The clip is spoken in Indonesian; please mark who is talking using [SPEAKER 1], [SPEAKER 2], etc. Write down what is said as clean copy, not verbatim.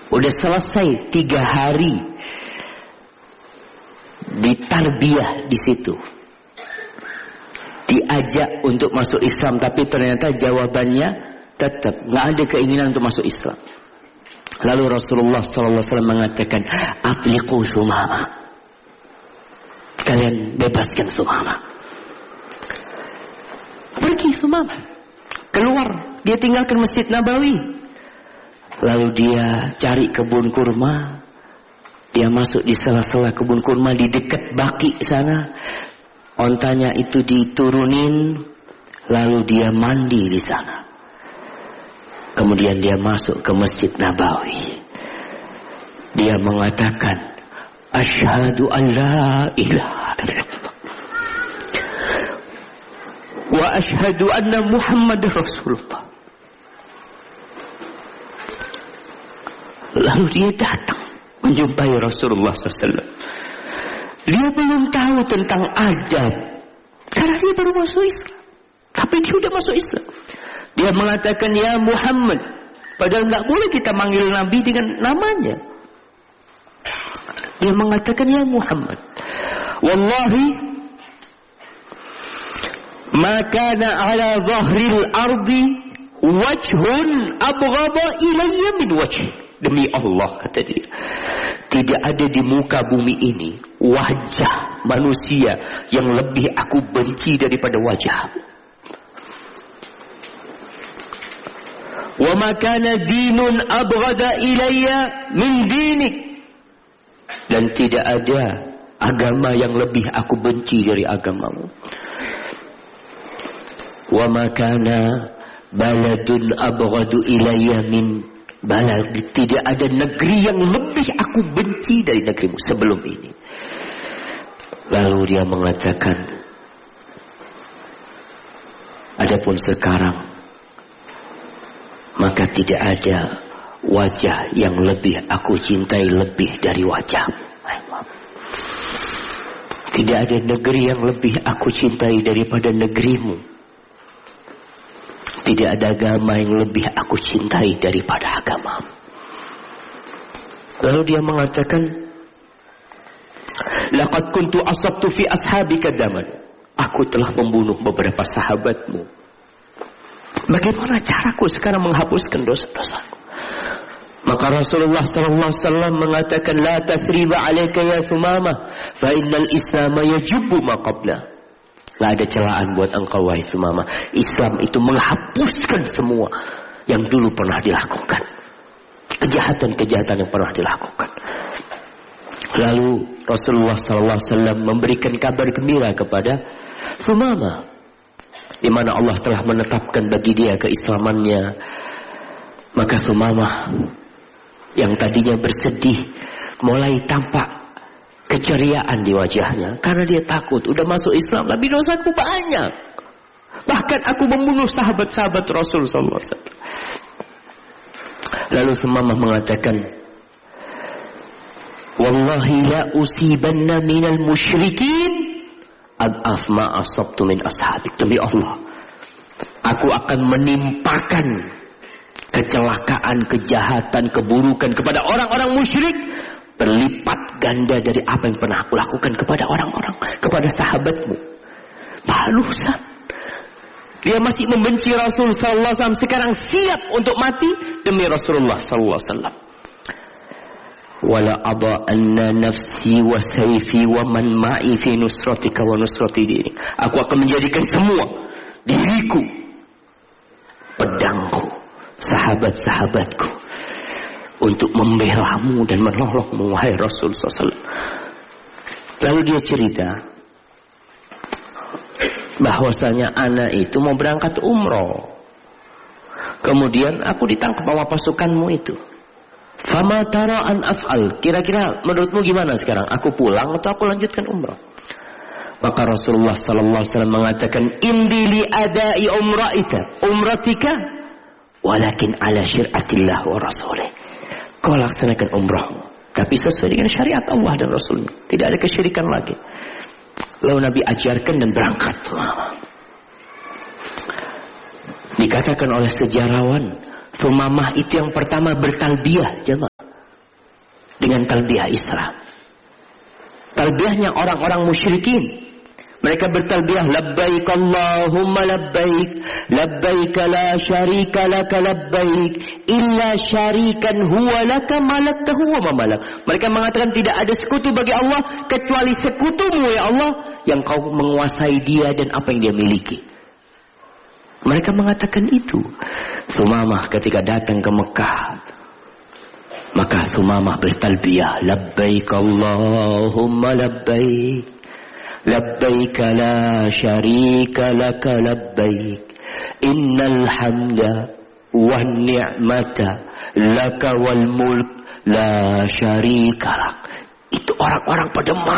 [SPEAKER 1] Udah selesai 3 hari ditarbiyah di situ. Diajak untuk masuk Islam, tapi ternyata jawabannya tetap nggak ada keinginan untuk masuk Islam. Lalu Rasulullah SAW mengatakan, "Atliqu Sumama." Kalian bebaskan Sumama. Pergi Sumama. Keluar, dia tinggalkan Masjid Nabawi. Lalu dia cari kebun kurma. Dia masuk di sela-sela kebun kurma di dekat Baqi sana. Ontanya itu diturunin, lalu dia mandi di sana. Kemudian dia masuk ke Masjid Nabawi. Dia mengatakan, "Asyhadu an la ilaha illallah wa asyhadu anna Muhammadar Rasulullah." Lalu dia datang menjumpai Rasulullah SAW. Dia belum tahu tentang adab, karena dia baru masuk Islam. Tapi dia sudah masuk Islam. Dia mengatakan, "Ya Muhammad." Padahal nggak boleh kita manggil Nabi dengan namanya. Dia mengatakan, "Ya Muhammad, wallahi ma kana ala zahril ardi wajhun abghada ilayya min wajhi." Demi Allah, kata dia, tidak ada di muka bumi ini wajah manusia yang lebih aku benci daripada wajahmu. Wa ma kana dinun abghada ilayya min dinik. Dan tidak ada agama yang lebih aku benci dari agamamu. Wa ma kana baladun abghadu ilayya min balad. Tidak ada negeri yang lebih aku benci dari negerimu sebelum ini. Lalu dia mengatakan, adapun sekarang, maka tidak ada wajah yang lebih aku cintai lebih dari wajahmu. Tidak ada negeri yang lebih aku cintai daripada negerimu. Tidak ada agama yang lebih aku cintai daripada agamamu. Lalu dia mengatakan, "Laqad kuntu asabtu fi ashabika daman." Aku telah membunuh beberapa sahabatmu. Bagaimana caraku sekarang menghapuskan dosa-dosaku? Maka Rasulullah SAW mengatakan, "La tasriba alaika ya Sumamah, fa innal Islam yajubbu ma qabla." Tidak ada celaan buat engkau wahai Sumamah. Islam itu menghapuskan semua yang dulu pernah dilakukan. Kejahatan-kejahatan yang pernah dilakukan. Lalu Rasulullah SAW memberikan kabar gembira kepada Sumamah, di mana Allah telah menetapkan bagi dia keislamannya. Maka Sumamah yang tadinya bersedih mulai tampak keceriaan di wajahnya, karena dia takut udah masuk Islam tapi dosaku banyak, bahkan aku membunuh sahabat-sahabat Rasul SAW. Lalu Sumamah mengatakan, "Wallahi la usibanna minal musyrikin ad'af ma asabtu min ashabik." Demi Allah, aku akan menimpakan kecelakaan, kejahatan, keburukan kepada orang-orang musyrik berlipat ganda dari apa yang pernah aku lakukan kepada orang-orang, kepada sahabatmu. Barusan dia masih membenci Rasul sallallahu alaihi wasallam, sekarang siap untuk mati demi Rasulullah sallallahu alaihi wasallam. Wala ada'anna nafsi wa sayfi wa man ma'i fi nusratika wa nusrati dini. Aku akan menjadikan semua, diriku, pedangku, sahabat-sahabatku, untuk membelamu dan menolongmu wahai Rasul SAW. Lalu dia cerita bahwasanya anak itu mau berangkat umroh. Kemudian aku ditangkap sama pasukanmu itu. Fama tara an af'al. Kira-kira menurutmu gimana sekarang? Aku pulang atau aku lanjutkan umroh? Maka Rasulullah SAW mengatakan, "Indi li adai umratika walakin ala syir'atillah wa rasulih." Kau laksanakan umrahmu, tapi sesuai dengan syariat Allah dan Rasulnya. Tidak ada kesyirikan lagi. Lalu Nabi ajarkan dan berangkat. Dikatakan oleh sejarawan, Sumamah itu yang pertama bertalbiyah, jemaah. dengan talbiyah Islam. Talbiyahnya orang-orang musyrikin. Mereka bertalbiyah labbaik Allahumma labbaik labbaik la syarika laka labbaik illa syarikan huwa laka malaktahu wa ma malak. Mereka mengatakan tidak ada sekutu bagi Allah kecuali sekutumu ya Allah yang kau menguasai dia dan apa yang dia miliki. Mereka mengatakan itu. Sumamah ketika datang ke Mekah, maka Sumamah bertalbiyah labbaik Allahumma labbaik labbaik la syarika laka labbaik innal hamda wan ni'mata laka wal mulk la syarika lak. Itu orang-orang pada